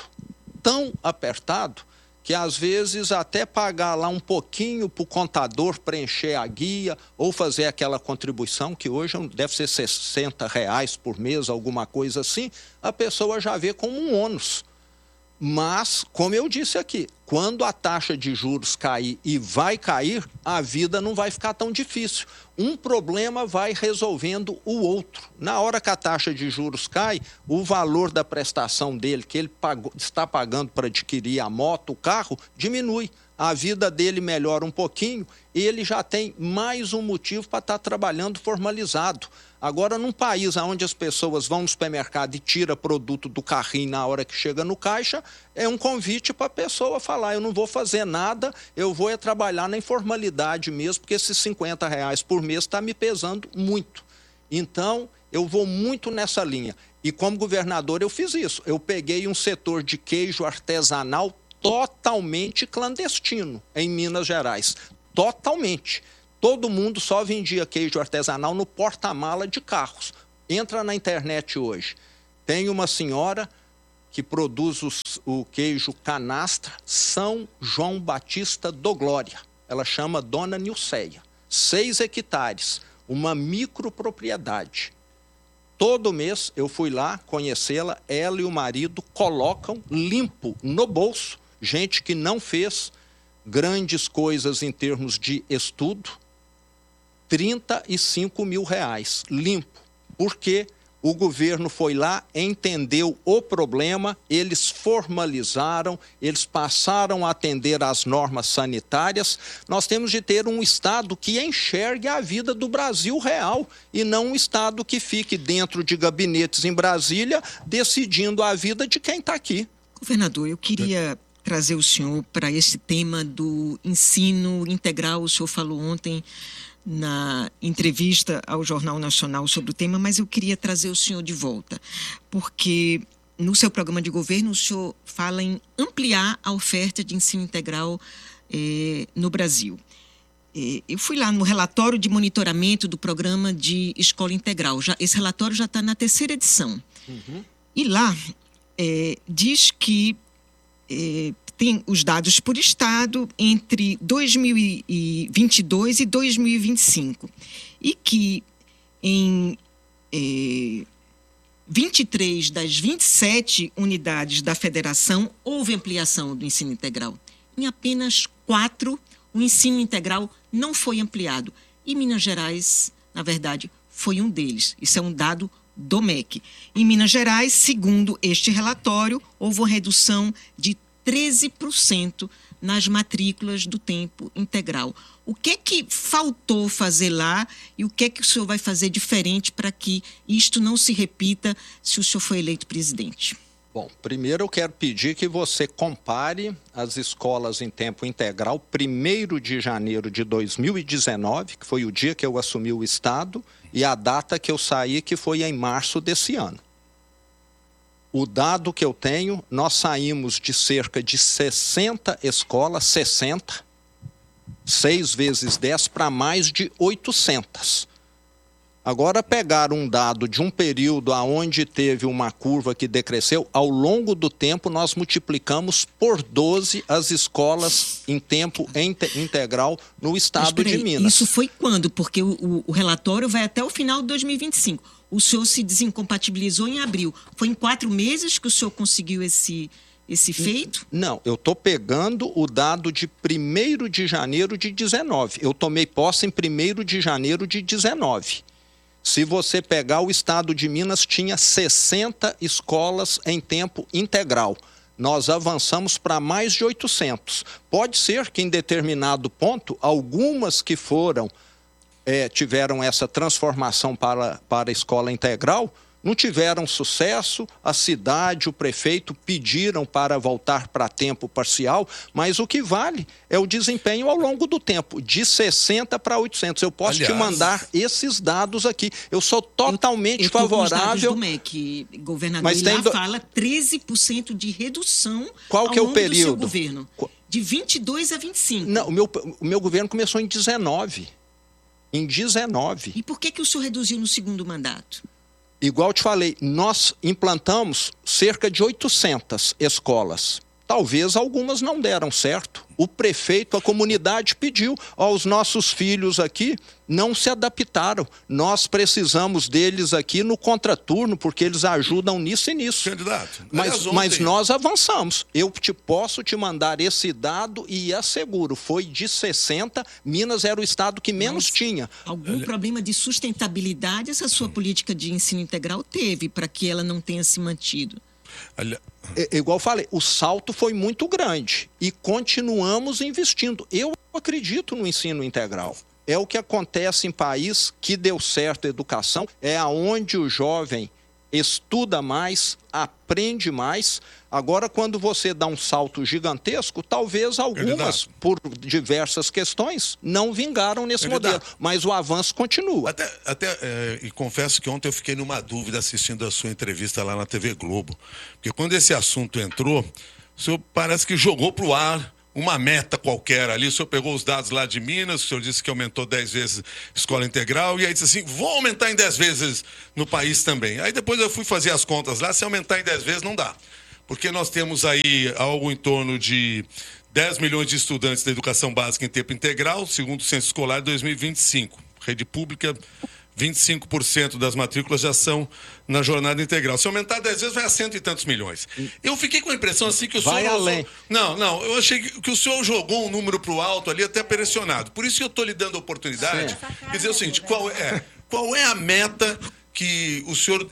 que às vezes até pagar lá um pouquinho para o contador preencher a guia ou fazer aquela contribuição, que hoje deve ser R$60 por mês, alguma coisa assim, a pessoa já vê como um ônus. Mas, como eu disse aqui, quando a taxa de juros cair, e vai cair, a vida não vai ficar tão difícil. Um problema vai resolvendo o outro. Na hora que a taxa de juros cai, o valor da prestação dele, que ele está pagando para adquirir a moto, o carro, diminui. A vida dele melhora um pouquinho e ele já tem mais um motivo para estar trabalhando formalizado. Agora, num país onde as pessoas vão no supermercado e tiram produto do carrinho na hora que chega no caixa, é um convite para a pessoa falar, eu não vou fazer nada, eu vou trabalhar na informalidade mesmo, porque esses R$50 por mês está me pesando muito. Então, eu vou muito nessa linha. E como governador eu fiz isso. Eu peguei um setor de queijo artesanal totalmente clandestino em Minas Gerais. Totalmente. Todo mundo só vendia queijo artesanal no porta-mala de carros. Entra na internet hoje. Tem uma senhora que produz o queijo canastra São João Batista do Glória. Ela chama Dona Nilceia. 6 hectares, uma micropropriedade. Todo mês eu fui lá conhecê-la, ela e o marido colocam limpo no bolso. Gente que não fez grandes coisas em termos de estudo, R$35 mil, limpo. Porque o governo foi lá, entendeu o problema, eles formalizaram, eles passaram a atender às normas sanitárias. Nós temos de ter um Estado que enxergue a vida do Brasil real e não um Estado que fique dentro de gabinetes em Brasília decidindo a vida de quem está aqui. Governador, eu queria trazer o senhor para esse tema do ensino integral. O senhor falou ontem na entrevista ao Jornal Nacional sobre o tema, mas eu queria trazer o senhor de volta, porque no seu programa de governo o senhor fala em ampliar a oferta de ensino integral no Brasil. Eu fui lá no relatório de monitoramento do programa de escola integral. Esse relatório já está na 3ª edição. E lá diz que tem os dados por estado entre 2022 e 2025 e que em 23 das 27 unidades da federação houve ampliação do ensino integral. Em apenas 4, o ensino integral não foi ampliado. E Minas Gerais, na verdade, foi um deles. Isso é um dado do MEC. Em Minas Gerais, segundo este relatório, houve uma redução de 13% nas matrículas do tempo integral. O que é que faltou fazer lá e o que é que o senhor vai fazer diferente para que isto não se repita se o senhor for eleito presidente? Bom, primeiro eu quero pedir que você compare as escolas em tempo integral 1º de janeiro de 2019, que foi o dia que eu assumi o Estado, e a data que eu saí, que foi em março desse ano. O dado que eu tenho, nós saímos de cerca de 60 escolas, 60, 6 vezes 10 para mais de 800. Agora, pegar um dado de um período onde teve uma curva que decresceu, ao longo do tempo nós multiplicamos por 12 as escolas em tempo integral no estado de Minas. Isso foi quando? Porque o relatório vai até o final de 2025. O senhor se desincompatibilizou em abril. Foi em 4 meses que o senhor conseguiu esse feito? Não, eu estou pegando o dado de 1º de janeiro de 19. Eu tomei posse em 1º de janeiro de 19. Se você pegar o estado de Minas, tinha 60 escolas em tempo integral. Nós avançamos para mais de 800. Pode ser que em determinado ponto, algumas que tiveram essa transformação para a escola integral, não tiveram sucesso, a cidade, o prefeito pediram para voltar para tempo parcial, mas o que vale é o desempenho ao longo do tempo, de 60 para 800. Eu posso te mandar esses dados aqui. Eu sou totalmente favorável. Do MEC, governador, mas lá fala 13% de redução. Qual que é o período? Do seu governo, de 22 a 25. Não, o meu governo começou em 19. Em 19. E por que o senhor reduziu no segundo mandato? Igual eu te falei, nós implantamos cerca de 800 escolas. Talvez algumas não deram certo. O prefeito, a comunidade pediu. Os nossos filhos aqui não se adaptaram. Nós precisamos deles aqui no contraturno, porque eles ajudam nisso e nisso. Candidato. Mas nós avançamos. Eu posso te mandar esse dado e asseguro, foi de 60, Minas era o estado que menos tinha. Algum problema de sustentabilidade essa sua política de ensino integral teve para que ela não tenha se mantido? Igual eu falei, o salto foi muito grande e continuamos investindo. Eu acredito no ensino integral. É o que acontece em país que deu certo a educação, é aonde o jovem estuda mais, aprende mais. Agora, quando você dá um salto gigantesco, talvez algumas, por diversas questões, não vingaram nesse modelo. Mas o avanço continua. E confesso que ontem eu fiquei numa dúvida assistindo a sua entrevista lá na TV Globo. Porque quando esse assunto entrou, o senhor parece que jogou para o ar uma meta qualquer ali. O senhor pegou os dados lá de Minas, o senhor disse que aumentou 10 vezes escola integral, e aí disse assim, vou aumentar em 10 vezes no país também. Aí depois eu fui fazer as contas lá, se aumentar em 10 vezes não dá. Porque nós temos aí algo em torno de 10 milhões de estudantes da educação básica em tempo integral, segundo o censo escolar de 2025. Rede pública, 25% das matrículas já são na jornada integral. Se aumentar 10 vezes, vai a 100 e tantos milhões. Eu fiquei com a impressão assim que o senhor... Vai além. Não, eu achei que o senhor jogou um número para o alto ali, até pressionado. Por isso que eu estou lhe dando a oportunidade de dizer o seguinte, qual é a meta que o senhor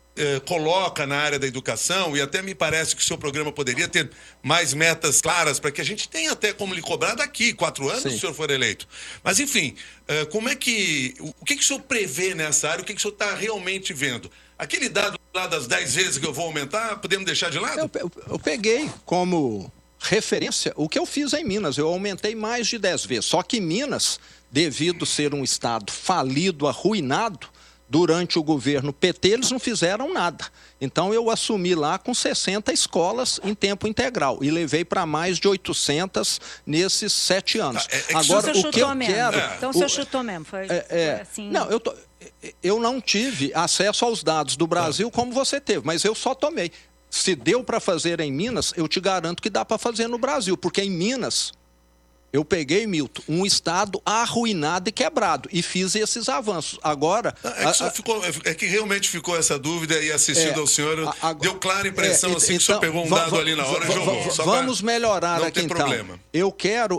coloca na área da educação, e até me parece que o seu programa poderia ter mais metas claras para que a gente tenha até como lhe cobrar daqui 4 anos, se o senhor for eleito. Mas, enfim, como é que... O que o senhor prevê nessa área? O que o senhor está realmente vendo? Aquele dado lá das 10 vezes que eu vou aumentar, podemos deixar de lado? Eu peguei como referência o que eu fiz em Minas. Eu aumentei mais de 10 vezes. Só que Minas, devido ser um estado falido, arruinado, durante o governo PT, eles não fizeram nada. Então, eu assumi lá com 60 escolas em tempo integral e levei para mais de 800 nesses 7 anos. Agora, o que eu quero... Então, o senhor chutou mesmo. Foi assim... Não, eu não tive acesso aos dados do Brasil como você teve, mas eu só tomei. Se deu para fazer em Minas, eu te garanto que dá para fazer no Brasil, porque em Minas... Eu peguei, Milton, um estado arruinado e quebrado e fiz esses avanços. Agora... É que realmente ficou essa dúvida e assistindo ao senhor, deu clara impressão assim que o senhor pegou um dado ali na hora e jogou. Vamos melhorar aqui então. Problema. Eu quero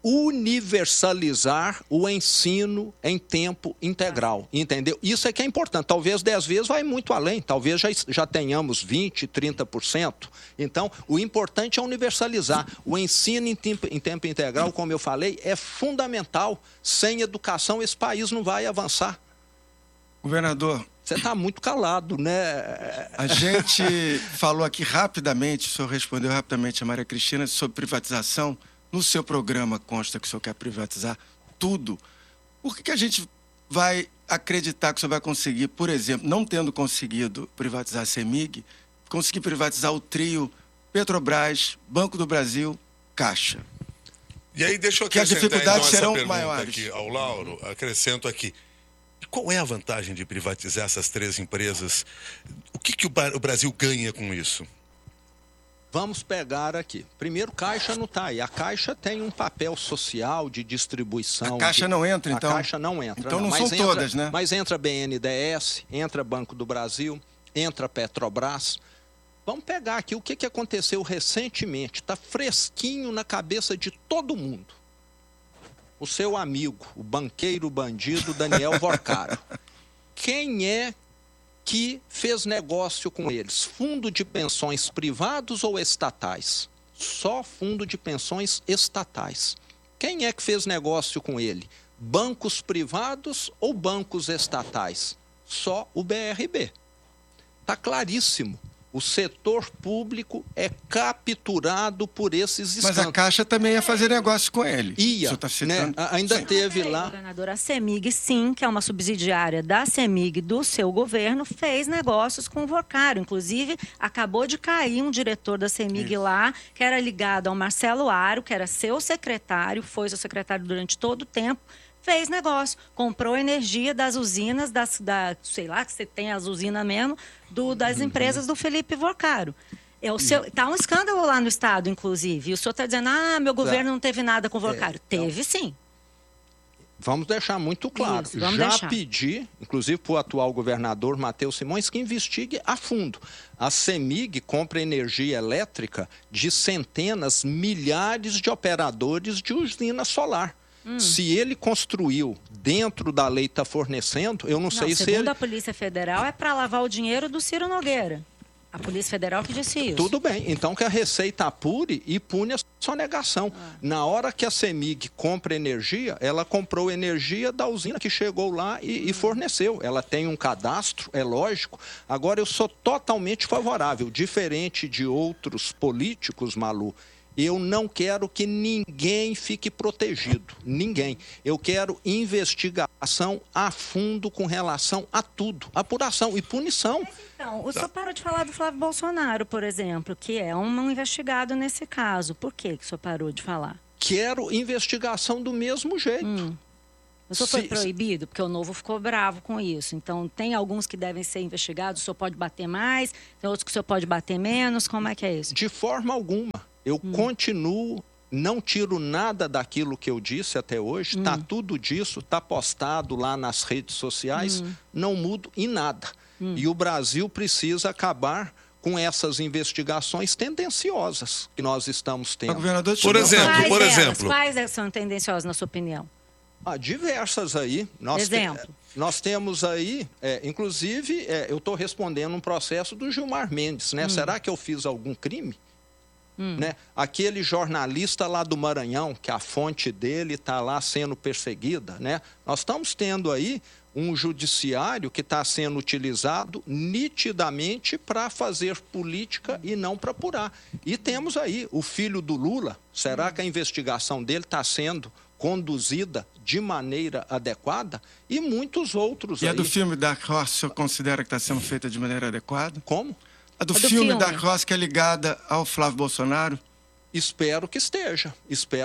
universalizar o ensino em tempo integral, entendeu? Isso é que é importante. Talvez 10 vezes vai muito além, talvez já tenhamos 20%, 30%. Então, o importante é universalizar. O ensino em tempo integral, como eu falei, é fundamental. Sem educação, esse país não vai avançar. Governador... Você está muito calado, né? A gente falou aqui rapidamente, o senhor respondeu rapidamente a Maria Cristina sobre privatização. No seu programa consta que o senhor quer privatizar tudo. Por que a gente vai acreditar que o senhor vai conseguir, por exemplo, não tendo conseguido privatizar a CEMIG, conseguir privatizar o trio Petrobras, Banco do Brasil, Caixa? E aí deixa eu que as dificuldades então, serão maiores. Aqui ao Lauro, acrescento aqui. Qual é a vantagem de privatizar essas 3 empresas? O que o Brasil ganha com isso? Vamos pegar aqui. Primeiro, Caixa não está aí. A Caixa tem um papel social de distribuição. A Caixa não entra, então? A Caixa não entra. Então não são todas, né? Mas entra BNDES, entra Banco do Brasil, entra Petrobras. Vamos pegar aqui o que aconteceu recentemente. Está fresquinho na cabeça de todo mundo. O seu amigo, o banqueiro bandido Daniel Vorcaro. Quem é que fez negócio com eles? Fundo de pensões privados ou estatais? Só fundo de pensões estatais. Quem é que fez negócio com ele? Bancos privados ou bancos estatais? Só o BRB. Está claríssimo. O setor público é capturado por esses escândalos. Mas a Caixa também ia fazer negócio com ele. Ia, né? Ainda teve lá... Governador, a CEMIG, sim, que é uma subsidiária da CEMIG do seu governo, fez negócios com o Vorcaro. Inclusive, acabou de cair um diretor da CEMIG lá, que era ligado ao Marcelo Aro, que era seu secretário, foi seu secretário durante todo o tempo, fez negócio, comprou energia das usinas, sei lá, que você tem as usinas mesmo, das empresas do Felipe Vorcaro. Tá um escândalo lá no Estado, inclusive. E o senhor está dizendo, meu governo não teve nada com o Volcário. Teve, sim. Vamos deixar muito claro. Pedi, inclusive, para o atual governador Matheus Simões, que investigue a fundo. A CEMIG compra energia elétrica de centenas, milhares de operadores de usina solar. Se ele construiu dentro da lei está fornecendo, eu não sei se ele... Segundo a Polícia Federal, é para lavar o dinheiro do Ciro Nogueira. A Polícia Federal que disse isso. Tudo bem, então que a Receita apure e pune a sonegação. Na hora que a CEMIG compra energia, ela comprou energia da usina que chegou lá e forneceu. Ela tem um cadastro, é lógico. Agora, eu sou totalmente favorável, diferente de outros políticos, Malu. Eu não quero que ninguém fique protegido, ninguém. Eu quero investigação a fundo com relação a tudo, apuração e punição. Mas então, o senhor parou de falar do Flávio Bolsonaro, por exemplo, que é um investigado nesse caso. Por que o senhor parou de falar? Quero investigação do mesmo jeito. O senhor foi proibido? Porque o Novo ficou bravo com isso. Então, tem alguns que devem ser investigados, o senhor pode bater mais, tem outros que o senhor pode bater menos, como é que é isso? De forma alguma. Eu continuo, não tiro nada daquilo que eu disse até hoje, está tudo disso, está postado lá nas redes sociais, não mudo em nada. E o Brasil precisa acabar com essas investigações tendenciosas que nós estamos tendo. Por exemplo. Quais são tendenciosas, na sua opinião? Diversas aí. Nós temos aí, inclusive, eu estou respondendo um processo do Gilmar Mendes, né? Será que eu fiz algum crime? Né? Aquele jornalista lá do Maranhão, que a fonte dele está lá sendo perseguida, né? Nós estamos tendo aí um judiciário que está sendo utilizado nitidamente para fazer política e não para apurar. E temos aí o filho do Lula. Será que a investigação dele está sendo conduzida de maneira adequada? E muitos outros aí. E a do filme da Cross, o senhor considera que está sendo feita de maneira adequada? Como? A do filme da Cross, que é ligada ao Flávio Bolsonaro? Espero que esteja.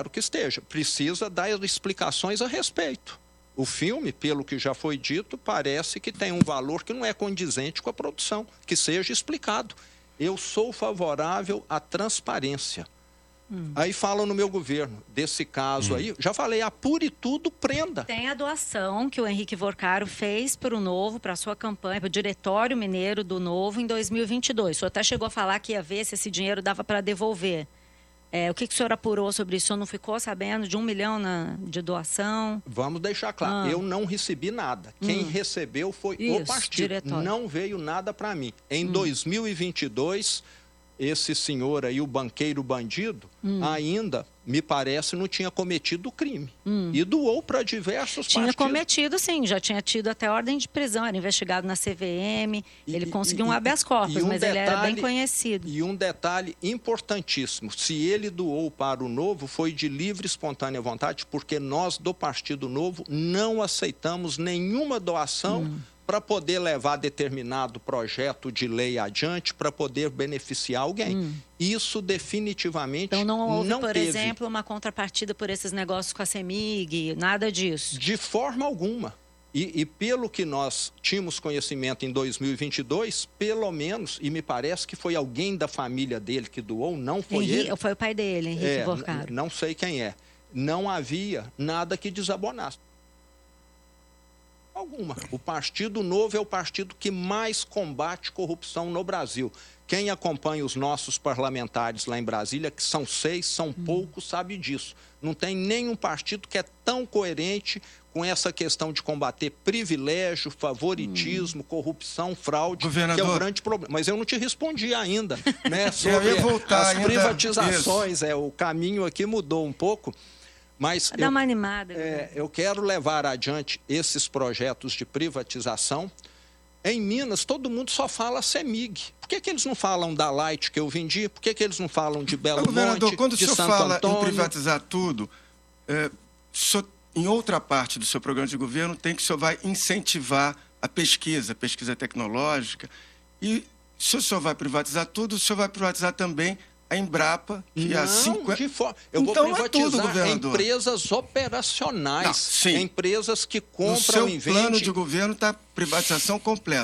Precisa dar explicações a respeito. O filme, pelo que já foi dito, parece que tem um valor que não é condizente com a produção, que seja explicado. Eu sou favorável à transparência. Aí falam no meu governo, desse caso aí, já falei, apure tudo, prenda. Tem a doação que o Henrique Vorcaro fez para o Novo, para a sua campanha, para o Diretório Mineiro do Novo em 2022. O senhor até chegou a falar que ia ver se esse dinheiro dava para devolver. O que o senhor apurou sobre isso? O senhor não ficou sabendo de 1 milhão de doação? Vamos deixar claro, eu não recebi nada. Quem recebeu foi o partido. Diretório. Não veio nada para mim. Em 2022... esse senhor aí, o banqueiro bandido, ainda, me parece, não tinha cometido o crime. E doou para diversos partidos. Tinha cometido, sim. Já tinha tido até ordem de prisão. Era investigado na CVM. Ele conseguiu um habeas corpus, mas ele era bem conhecido. E um detalhe importantíssimo. Se ele doou para o Novo, foi de livre e espontânea vontade, porque nós, do Partido Novo, não aceitamos nenhuma doação para poder levar determinado projeto de lei adiante, para poder beneficiar alguém. Isso definitivamente não teve. Então não houve, por exemplo, uma contrapartida por esses negócios com a CEMIG, nada disso? De forma alguma. E pelo que nós tínhamos conhecimento em 2022, pelo menos, e me parece que foi alguém da família dele que doou, não foi ele. Foi o pai dele, Henrique Vorcaro. Não sei quem é. Não havia nada que desabonasse. Alguma. O Partido Novo é o partido que mais combate corrupção no Brasil. Quem acompanha os nossos parlamentares lá em Brasília, que são 6, são poucos, sabe disso. Não tem nenhum partido que é tão coerente com essa questão de combater privilégio, favoritismo, corrupção, fraude, que é o grande problema. Mas eu não te respondi ainda, né? Sobre as privatizações, o caminho aqui mudou um pouco. Mas dá uma animada. Eu quero levar adiante esses projetos de privatização. Em Minas, todo mundo só fala CEMIG. Por que eles não falam da Light que eu vendi? Por que eles não falam de Belo Monte, quando de o senhor Santo fala Antônio? Em privatizar tudo, em outra parte do seu programa de governo, tem que o senhor vai incentivar a pesquisa tecnológica. E se o senhor vai privatizar tudo, o senhor vai privatizar também a Embrapa, que não, há 5 anos. Eu vou privatizar empresas operacionais, empresas que compram e vendem. O seu plano de governo está privatização completa.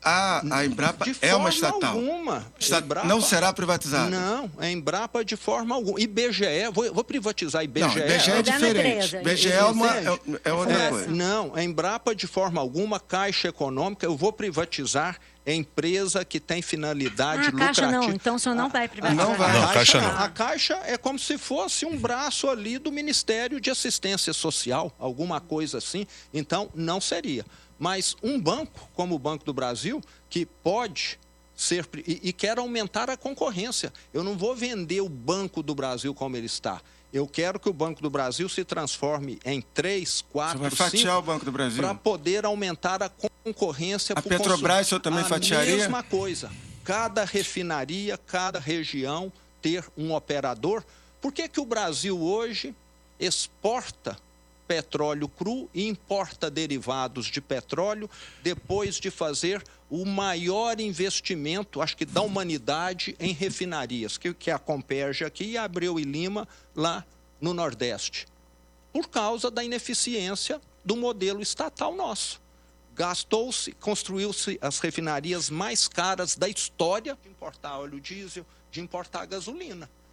a Embrapa é uma estatal. Alguma. Embrapa, não será privatizada. Não, a Embrapa de forma alguma. IBGE, vou privatizar a IBGE. Não, IBGE é diferente. IBGE é outra coisa. Não, a Embrapa de forma alguma, Caixa Econômica, eu vou privatizar a empresa que tem finalidade lucrativa. Caixa não, então o senhor não vai privatizar. Não vai. Não, Caixa não. A Caixa é como se fosse um braço ali do Ministério de Assistência Social, alguma coisa assim, então não seria. Mas um banco, como o Banco do Brasil, que pode ser e quer aumentar a concorrência. Eu não vou vender o Banco do Brasil como ele está. Eu quero que o Banco do Brasil se transforme em 3, 4, 5... Você vai fatiar o Banco do Brasil? Para poder aumentar a concorrência. A Petrobras, o senhor também fatiaria? A mesma coisa. Cada refinaria, cada região ter um operador. Por que o Brasil hoje exporta petróleo cru e importa derivados de petróleo depois de fazer o maior investimento, acho que da humanidade, em refinarias, que é a Comperge aqui e a Abreu e Lima lá no Nordeste? Por causa da ineficiência do modelo estatal nosso. Gastou-se, construiu-se as refinarias mais caras da história de importar óleo diesel, de importar gasolina.